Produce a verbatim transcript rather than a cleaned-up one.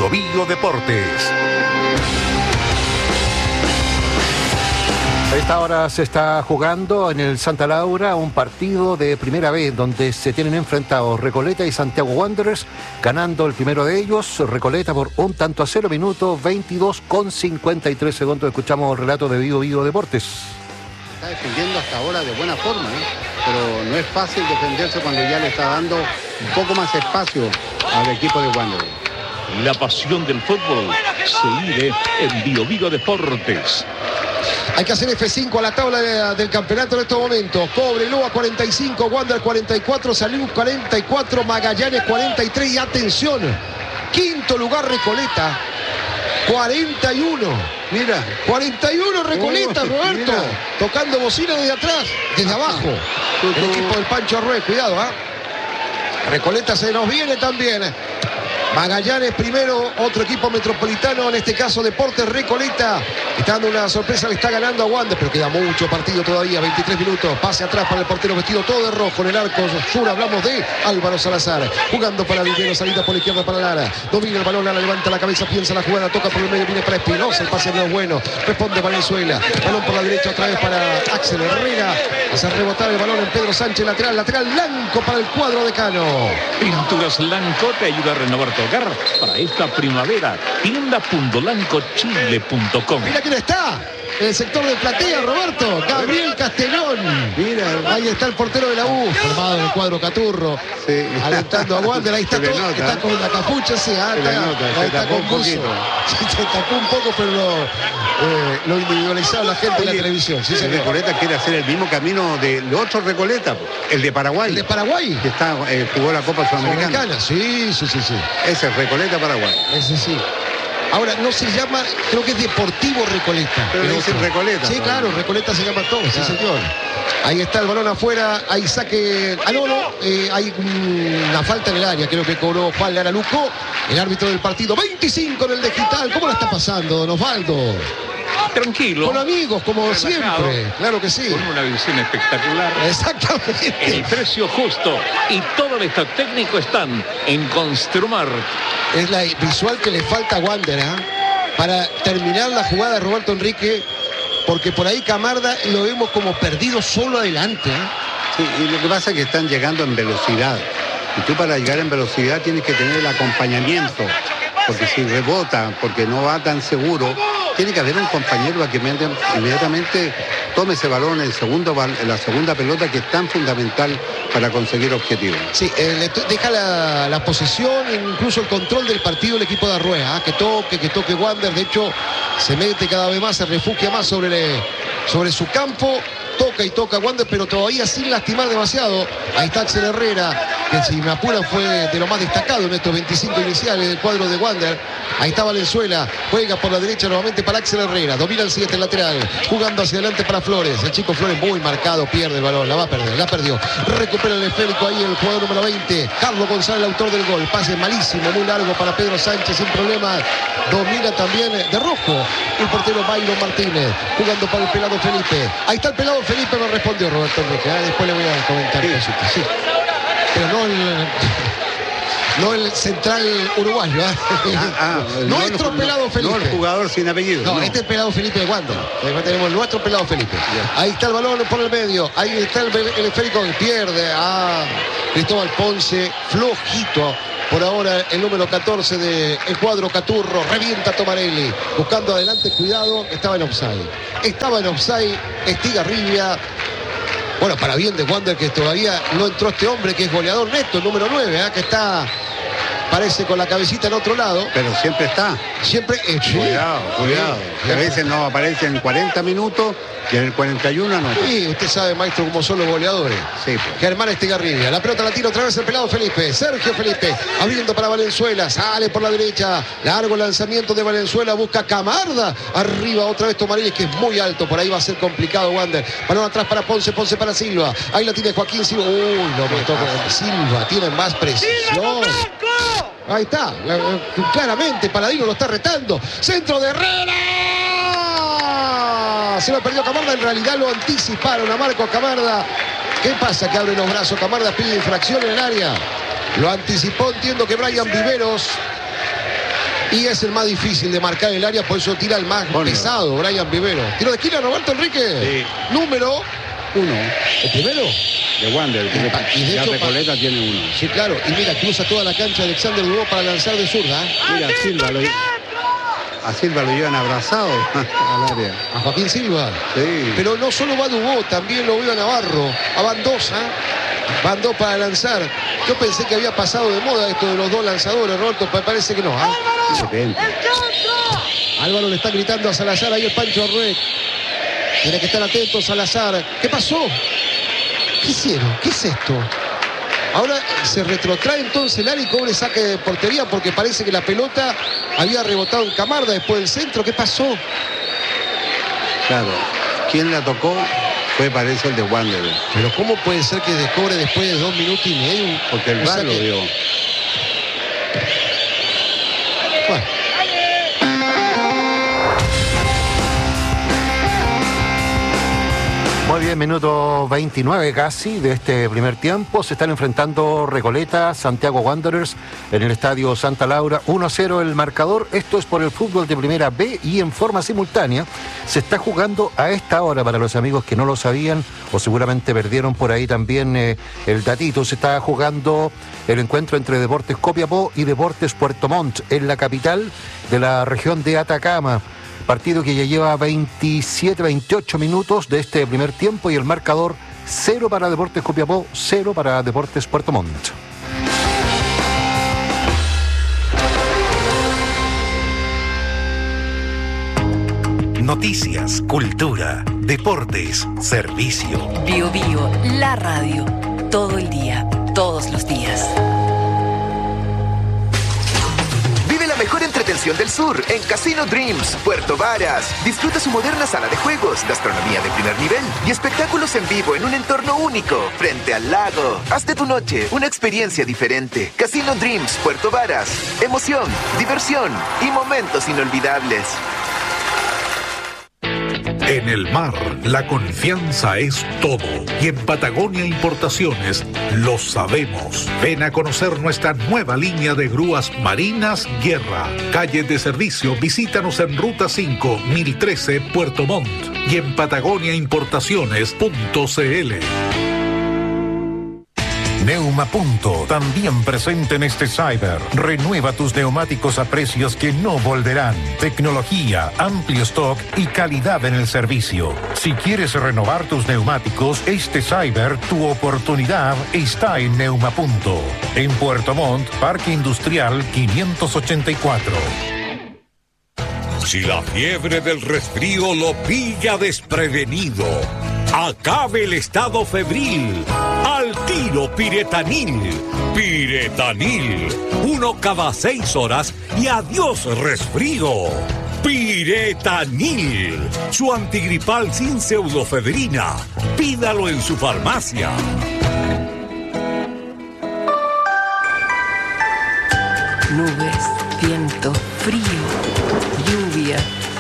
Bio Bio Deportes. A esta hora se está jugando en el Santa Laura un partido de primera B donde se tienen enfrentados Recoleta y Santiago Wanderers, ganando el primero de ellos, Recoleta por un tanto a cero, minuto veintidós con cincuenta y tres segundos. Escuchamos el relato de Bio Bio Deportes. Está defendiendo hasta ahora de buena forma, ¿eh? Pero no es fácil defenderse cuando ya le está dando un poco más espacio al equipo de Wanderers. La pasión del fútbol se vive en Bio Bio Deportes. Hay que hacer F cinco a la tabla de, del campeonato en estos momentos. Cobreloa cuarenta y cinco, Wander cuarenta y cuatro, Salud cuarenta y cuatro, Magallanes cuarenta y tres. Y atención, quinto lugar Recoleta, cuarenta y uno. Mira, cuarenta y uno Recoleta, oh, Roberto. Mira. Tocando bocina desde atrás, desde abajo. El equipo del Pancho Arrué, cuidado, ¿eh? Recoleta se nos viene también. Magallanes primero, otro equipo metropolitano, en este caso Deportes Recoleta. Está dando una sorpresa, le está ganando a Wander, pero queda mucho partido todavía, veintitrés minutos. Pase atrás para el portero vestido todo de rojo en el arco sur. Hablamos de Álvaro Salazar, jugando para Villero, salida por la izquierda para Lara. Domina el balón, Lara levanta la cabeza, piensa la jugada, toca por el medio, viene para Espinosa, el pase no es bueno. Responde Valenzuela, balón por la derecha otra vez para Axel Herrera. Hace rebotar el balón en Pedro Sánchez, lateral, lateral blanco para el cuadro de Cano. Pinturas Blanco te ayuda a renovar tu hogar para esta primavera. tienda punto blanco chile punto com. Mira quién está. En el sector de platea, Roberto, Gabriel Castellón. Mira, ahí está el portero de la U, formado en el cuadro Caturro, sí. Alentando a Wander. Ahí está, Se le todo, nota, está con la capucha, sí, ah, se le está, nota, ahí se está tapó un confuso. poquito. Sí, se tapó un poco, pero lo, eh, lo individualizaba la gente Oye, en la televisión. Sí, el señor. Recoleta quiere hacer el mismo camino del otro Recoleta, el de Paraguay. El de Paraguay. Que está, eh, jugó la Copa Sudamericana. Sudamericana, sí, sí, sí, sí. Ese es Recoleta Paraguay. Ese sí. Ahora, no se llama, creo que es Deportivo Recoleta. Pero le dicen otro. Recoleta. Sí, claro, Recoleta se llama todo, sí, señor. Ahí está el balón afuera, hay saque. Ah, no, no, eh, hay una falta en el área, creo que cobró Juan Lara Luco, el árbitro del partido. veinticinco en el digital, ¿cómo la está pasando, don Osvaldo? Tranquilo. Con amigos, como relajado, siempre, claro que sí. Con una visión espectacular. Exactamente. El precio justo y todo el estado técnico están en Construmar. Es la visual que le falta a Wander, ¿eh? Para terminar la jugada de Roberto Enrique, porque por ahí Camarda lo vemos como perdido solo adelante, ¿eh? Sí, y lo que pasa es que están llegando en velocidad. Y tú para llegar en velocidad tienes que tener el acompañamiento. Porque si rebota, porque no va tan seguro, tiene que haber un compañero que inmediatamente tome ese balón, el segundo, la segunda pelota, que es tan fundamental para conseguir objetivos. Sí, eh, le deja la, la posesión, incluso el control del partido el equipo de Arruea, ¿eh? que toque, que toque Wander. De hecho, se mete cada vez más, se refugia más sobre, le, sobre su campo. Toca y toca Wander, pero todavía sin lastimar demasiado. Ahí está Axel Herrera, que si me apuran fue de lo más destacado en estos veinticinco iniciales del cuadro de Wander. Ahí está Valenzuela, juega por la derecha nuevamente para Axel Herrera. Domina el siguiente lateral, jugando hacia adelante para Flores. El chico Flores muy marcado, pierde el balón, la va a perder, la perdió. Recupera el esférico ahí el jugador número veinte, Carlos González, el autor del gol. Pase malísimo, muy largo para Pedro Sánchez, sin problema. Domina también de rojo el portero Byron Martínez, jugando para el pelado Felipe. Ahí está el pelado Felipe, me respondió Roberto Enrique. ¿eh? Después le voy a comentar. Sí. Cositas, sí. Pero no el, no el central uruguayo. ¿eh? Ah, ah, nuestro no, pelado no, Felipe. No el jugador sin apellido. No, no. este es el pelado Felipe de Wander. Después tenemos nuestro pelado Felipe. Yeah. Ahí está el balón por el medio. Ahí está el, el esférico que pierde a Cristóbal Ponce. Flojito. Por ahora el número catorce del cuadro Caturro. Revienta Tomarelli. Buscando adelante, cuidado. Estaba en offside. Estaba en offside. Estigarribia. Bueno, para bien de Wander, que todavía no entró este hombre que es goleador neto, el número nueve, ¿eh? que está, parece con la cabecita en otro lado. Pero siempre está. Siempre. Eh, sí. Cuidado, cuidado. Que a veces no aparece en cuarenta minutos y en el cuarenta y uno no. Sí, usted sabe, maestro, cómo son los goleadores. Sí, pues. Germán Estigarribia. La pelota la tira otra vez el pelado Felipe. Sergio Felipe abriendo para Valenzuela. Sale por la derecha. Largo lanzamiento de Valenzuela. Busca Camarda. Arriba otra vez Tomarelli, que es muy alto. Por ahí va a ser complicado Wander. Balón atrás para Ponce. Ponce para Silva. Ahí la tiene Joaquín Silva. Uy, lo mató con Silva. Tiene más precisión. Ahí está. Claramente Paladino lo está retando. Centro de Herrera. Se lo perdió Camarda, en realidad lo anticiparon a Marco Camarda. ¿Qué pasa? Que abre los brazos Camarda, pide infracción en el área. Lo anticipó, entiendo que Brian Viveros. Y es el más difícil de marcar el área, por eso tira el más bueno. pesado, Brian Vivero. Tiro de esquina, Roberto Enrique. Sí. Número uno. ¿El primero? De Wander. Y de la hecho, Recoleta tiene uno. Sí, claro. Y mira, cruza toda la cancha Alexander Dubó para lanzar de zurda. Mira, Silva lo, a Silva lo llevan abrazado al área. A Joaquín Silva. Sí. Pero no solo va Dubó, también lo veo a Navarro. A Bandosa. Van dos para lanzar. Yo pensé que había pasado de moda esto de los dos lanzadores, Roberto. Parece que no. ¿eh? Álvaro, Álvaro le está gritando a Salazar ahí el Pancho Arruet. Tiene que estar atento Salazar. ¿Qué pasó? ¿Qué hicieron? ¿Qué es esto? Ahora se retrotrae entonces Lari, cobre saque de portería porque parece que la pelota había rebotado en Camarda después del centro. ¿Qué pasó? Claro. ¿Quién la tocó? Fue, parece, el de Wander. Pero ¿cómo puede ser que descobre después de dos minutos y medio? Porque el V A R lo vio. Bueno. Muy bien, minuto veintinueve casi de este primer tiempo. Se están enfrentando Recoleta, Santiago Wanderers en el estadio Santa Laura. uno a cero el marcador. Esto es por el fútbol de Primera B y en forma simultánea se está jugando a esta hora, para los amigos que no lo sabían o seguramente perdieron por ahí también eh, el datito. Se está jugando el encuentro entre Deportes Copiapó y Deportes Puerto Montt en la capital de la región de Atacama. Partido que ya lleva veintisiete, veintiocho minutos de este primer tiempo y el marcador cero para Deportes Copiapó, cero para Deportes Puerto Montt. Noticias, cultura, deportes, servicio. Bio Bio, la radio. Todo el día, todos los días. Mejor entretención del sur en Casino Dreams, Puerto Varas. Disfruta su moderna sala de juegos, gastronomía de primer nivel y espectáculos en vivo en un entorno único, frente al lago. Haz de tu noche una experiencia diferente. Casino Dreams, Puerto Varas. Emoción, diversión y momentos inolvidables. En el mar, la confianza es todo. Y en Patagonia Importaciones lo sabemos. Ven a conocer nuestra nueva línea de grúas marinas Guerra. Calle de servicio, visítanos en Ruta cinco, mil trece, Puerto Montt. Y en patagonia importaciones punto c l. Neumapunto, también presente en este Cyber. Renueva tus neumáticos a precios que no volverán. Tecnología, amplio stock y calidad en el servicio. Si quieres renovar tus neumáticos, este Cyber, tu oportunidad está en Neumapunto. En Puerto Montt, Parque Industrial quinientos ochenta y cuatro. Si la fiebre del resfrío lo pilla desprevenido, acabe el estado febril. Al tiro Piretanil. Piretanil. Uno cada seis horas y adiós resfrío. Piretanil. Su antigripal sin pseudofedrina. Pídalo en su farmacia. Nubes, viento, frío, lluvia,